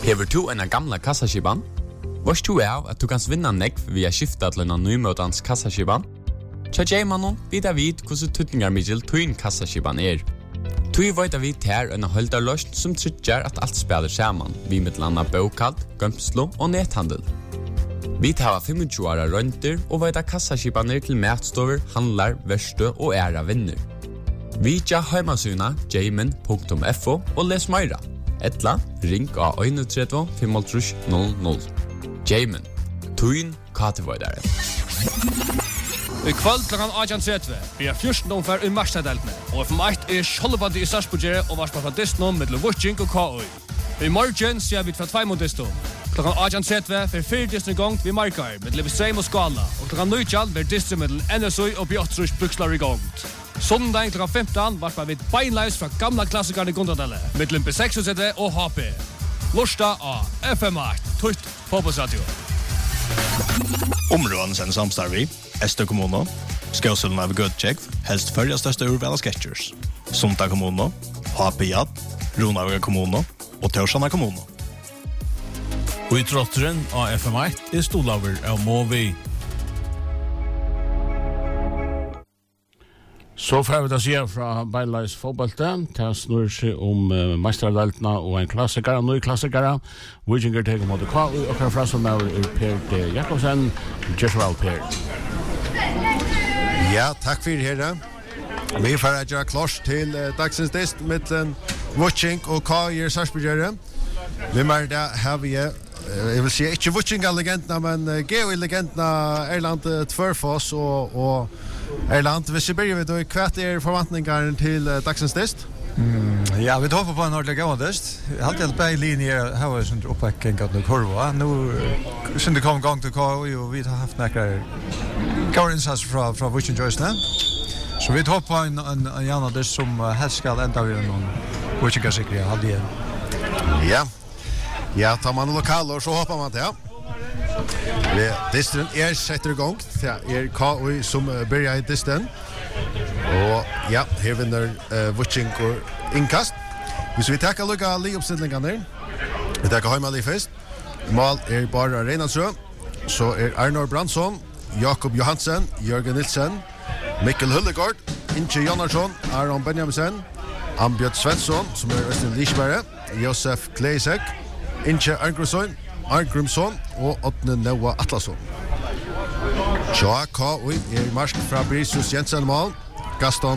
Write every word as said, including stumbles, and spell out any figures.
Hever du en gamla kassaskiban? Vars du er at du kan vinna nekv via skifta til en nymøtans kassaskiban? Tja Jaymanon vidar vid hvordan tutningar middel tuin kassaskiban er. Tui veit vi ter en holdarløst som tryggjar at alt spelar saman, vi mittlanda bokald, gømslo og nethandel. Vi tar tjuefem åra rønter og veit at kassaskibaner til matstover, handlar, verste og æra vinner. Vi tja heimasuna jayman punktum f o og les meira. Etla, ring av tre ett fem tre null null. Jayman, tuin katevoidare. I kvöld klokken atten tretti blir jeg fjorten omfær i Marstaddeltene, og F M ett er skjoldebandi i Sarsbogere og varspa fra Disney med Lovutjink og K O I. I morgen ser vi fra tvei mot Disney. Klokken atten tretti for fire Disney gongt vi markar med Livestream og Skala, og klokken nøytjall blir Disney med N S O og Bjørtrus Brukslar i gongt. Sondag klokken femten varspa vi beinleis fra gamla klassikerne i Gondadelle, med B seksogtretive og H P. Lorsta av F M ett, tutt fotballsradio. Områden sen samstarvi, Ester kommuno, Skåsulna av Gudtjekv, helst följa största urvala sketchers. Sunta kommuno, H P J, Ronaviga kommuno og Torsana kommuno. Og i trotteren av F M ett er stolaver av Movi. Så får vi da se fra Beinleis fotballte. Det snur seg om uh, meisterdaltene og en klassiker, en ny klassiker. Vikinger teker mot K U, og fra som er Per D. Jakobsen. Jessuel Per. Ja, takk for herre. Vi får gjøre klart til uh, dagsens dist mittlen Vutjink og K U i Sarsbogere. Vi mer da har vi, uh, jeg vil si, ikke Vutjinga-legendene, men uh, G O I-legendene Erland uh, Tvørfoss og, og Erland, hvis vi begynner vi hva er forventningen til uh, dagsens dist? Mm, ja, vi håper på en ordentlig gammel dist. Jeg har alltid bare linjer her var sånn oppvekking av noe kurva. Nå synes det kom en gang til K U, og vi har haft noen gammel innsats fra, fra Vutjink Joysene. Så vi håper på en, en, en gammel dist som uh, helst skal enda ved noen Vutjinga-sikre halde igjen. Ja, ja, tar man lokaler så håper man det, ja. Vi, distren er setter i gang. Det er K U som uh, börjar i distren. Og ja, her vinner uh, Vutjink og innkast. Hvis vi takker lukka li oppstillingene, vi takker Heima li først. Mål er bare Reinatsrø. Så er Arnor Brandsson, Jakob Johansen, Jørgen Nilsen, Mikkel Hullegård, Inge Jonnarsson, Aron Benjamsen, Ambjørn Svensson, som er Øystein Liseberg, Josef Kleisek, Inge Arngrimsson, Arngrimsson og Åtne Noah Atlasson. Tja, K U er marsk fra Brisius Jensen mål. Gaston